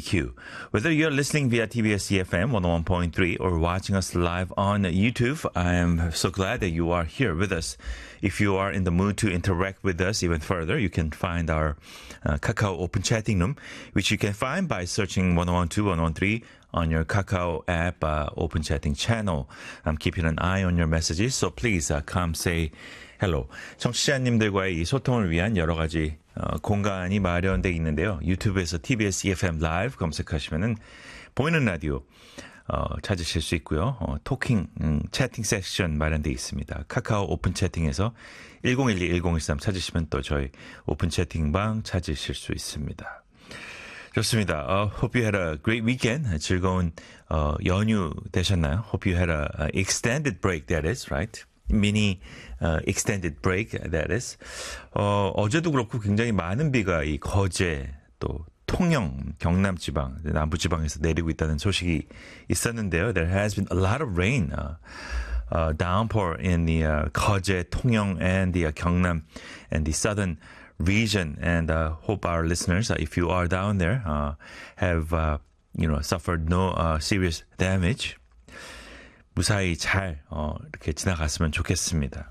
KBBQ. Whether you're listening via TBS EFM 101.3 or watching us live on YouTube, I am so glad that you are here with us. If you are in the mood to interact with us even further, you can find our Kakao Open Chatting Room, which you can find by searching 1012, 113 on your Kakao app Open Chatting channel. I'm keeping an eye on your messages, so please come say hello. 청취자님들과의 이 소통을 위한 여러 가지 공간이 마련되어 있는데요. 유튜브에서 TBS EFM 라이브 검색하시면은 보이는 라디오 찾으실 수 있고요. 토킹, 채팅 세션 마련되어 있습니다. 카카오 오픈 채팅에서 1012-1013 찾으시면 또 저희 오픈 채팅방 찾으실 수 있습니다. 좋습니다. Hope you had a great weekend. 즐거운 연휴 되셨나요? Hope you had a extended break, that is, right? Mini extended break, that is. 어제도 그렇고 굉장히 많은 비가 이 거제 또 통영, 경남 지방, 남부 지방에서 내리고 있다는 소식이 있었는데요. There has been a lot of rain, downpour in the 거제, 통영, and the 경남 and the southern region. And hope our listeners, if you are down there, have suffered no serious damage. 무사히 잘 이렇게 지나갔으면 좋겠습니다.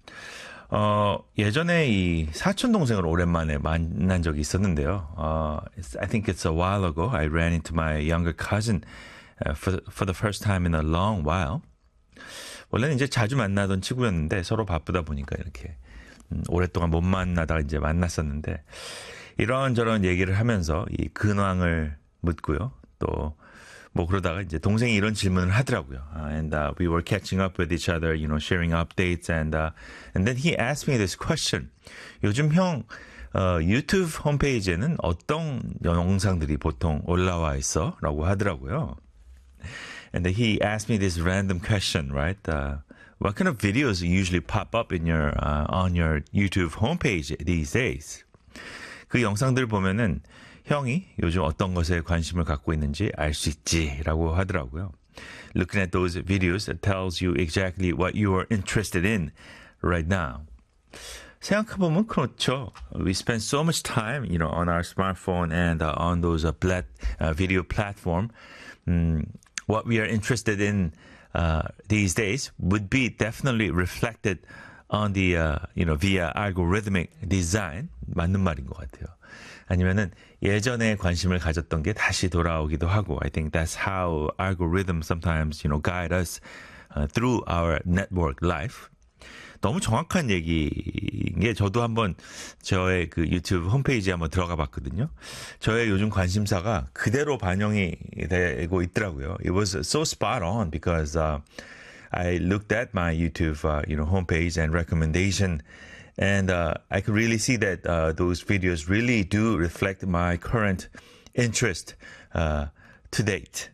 예전에 이 사촌 동생을 오랜만에 만난 적이 있었는데요. I think it's a while ago. I ran into my younger cousin for the first time in a long while. 원래는 이제 자주 만나던 친구였는데 서로 바쁘다 보니까 이렇게 오랫동안 못 만나다가 이제 만났었는데 이런저런 얘기를 하면서 이 근황을 묻고요. 또 뭐 그러다가 이제 동생이 이런 질문을 하더라고요. And we were catching up with each other, sharing updates, and then he asked me this question. 요즘 형 유튜브 홈페이지에는 어떤 영상들이 보통 올라와 있어? 라고 하더라고요. And then he asked me this random question, right? What kind of videos usually pop up in your on your YouTube homepage these days? 그 영상들 보면은 형이 요즘 어떤 것에 관심을 갖고 있는지 알 수 있지라고 하더라고요. Looking at those videos, it tells you exactly what you are interested in right now. 생각해보면 그렇죠. We spend so much time, on our smartphone and on those video platform. What we are interested in these days would be definitely reflected on the, via algorithmic design. 맞는 말인 것 같아요. 아니면은 예전에 관심을 가졌던 게 다시 돌아오기도 하고 I think that's how algorithms sometimes guide us through our network life. 너무 정확한 얘기인 게 저도 한번 저의 그 유튜브 홈페이지에 한번 들어가 봤거든요. 저의 요즘 관심사가 그대로 반영이 되고 있더라고요. It was so spot on because I looked at my YouTube homepage and recommendation. And I could really see that those videos really do reflect my current interest to date.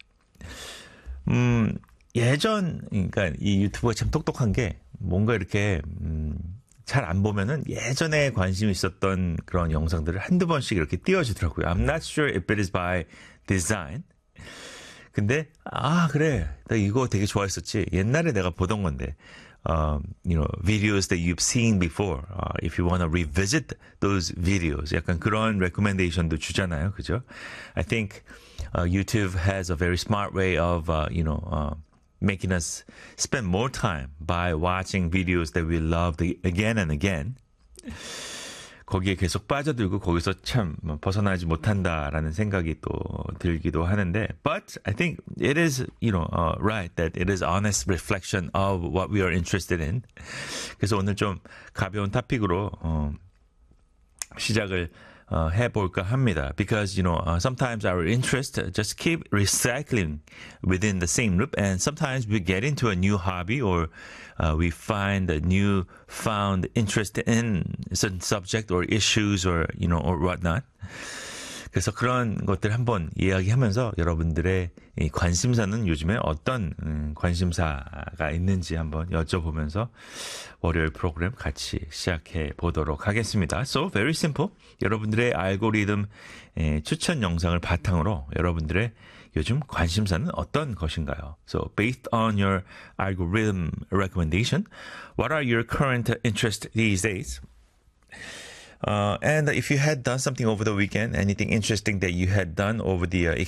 그러니까 이 유튜브가 참 똑똑한 게 뭔가 이렇게 잘 안 보면은 예전에 관심이 있었던 그런 영상들을 한두 번씩 이렇게 띄워주더라고요. I'm not sure if it is by design. 근데 그래, 나 이거 되게 좋아했었지. 옛날에 내가 보던 건데. Videos that you've seen before. If you want to revisit those videos. 약간 그런 recommendation도 주잖아요. 그죠? I think YouTube has a very smart way of, making us spend more time by watching videos that we love again and again. 거기에 계속 빠져들고 거기서 참 벗어나지 못한다라는 생각이 또 들기도 하는데 but I think it is right that it is honest reflection of what we are interested in. 그래서 오늘 좀 가벼운 토픽으로 시작을 해볼까 합니다. Because sometimes our interests just keep recycling within the same loop, and sometimes we get into a new hobby or we find a new found interest in certain subject or issues or or whatnot. 그래서 그런 것들 한번 이야기하면서 여러분들의 이 관심사는 요즘에 어떤 관심사가 있는지 한번 여쭤보면서 월요일 프로그램 같이 시작해 보도록 하겠습니다. So very simple. 여러분들의 알고리즘 추천 영상을 바탕으로 여러분들의 요즘 관심사는 어떤 것인가요? So based on your algorithm recommendation, what are your current interests these days? And if you had done something over the weekend, anything interesting that you had done over the